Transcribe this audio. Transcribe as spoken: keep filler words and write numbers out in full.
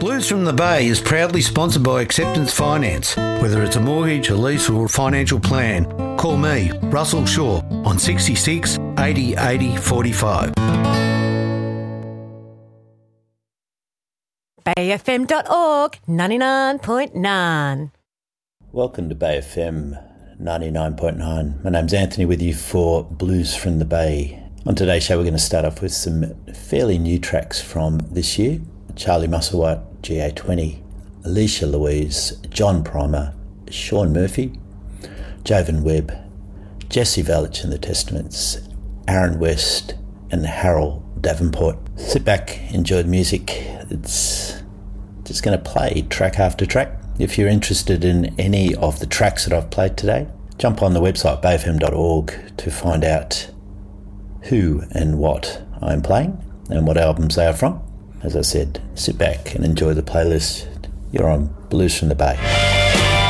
Blues from the Bay is proudly sponsored by Acceptance Finance. Whether it's a mortgage, a lease or a financial plan, call me, Russell Shaw, on sixty-six eighty eighty forty-five. Bay F M dot org, ninety-nine point nine. Welcome to Bay F M ninety-nine point nine. My name's Anthony with you for Blues from the Bay. On today's show, we're going to start off with some fairly new tracks from this year. Charlie Musselwhite, G A twenty, Alicia Louise, John Primer, Sean Murphy, Jovan Webb, Jesse Velich and the Testaments, Aaron West and Harold Davenport. Sit back, enjoy the music. It's just going to play track after track. If you're interested in any of the tracks that I've played today, jump on the website bay f m dot org to find out who and what I'm playing and what albums they are from. As I said, sit back and enjoy the playlist. You're on Blues from the Bay.